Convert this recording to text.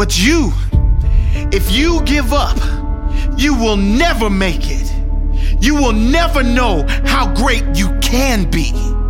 But if you give up, you will never make it. You will never know how great you can be.